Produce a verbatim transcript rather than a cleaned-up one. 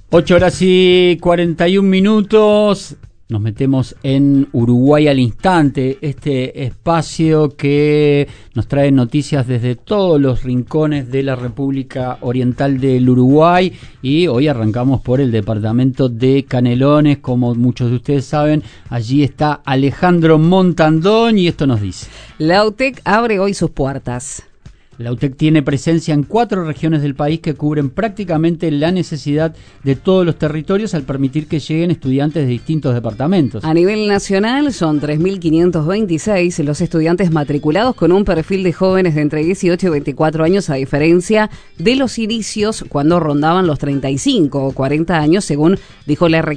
ocho horas y cuarenta y un minutos. Nos metemos en Uruguay al instante, este espacio que nos trae noticias desde todos los rincones de la República Oriental del Uruguay, y hoy arrancamos por el departamento de Canelones. Como muchos de ustedes saben, allí está Alejandro Montandón y esto nos dice: La U T E C abre hoy sus puertas. La U T E C tiene presencia en cuatro regiones del país que cubren prácticamente la necesidad de todos los territorios al permitir que lleguen estudiantes de distintos departamentos. A nivel nacional son tres mil quinientos veintiséis los estudiantes matriculados con un perfil de jóvenes de entre dieciocho y veinticuatro años, a diferencia de los inicios cuando rondaban los treinta y cinco o cuarenta años, según dijo la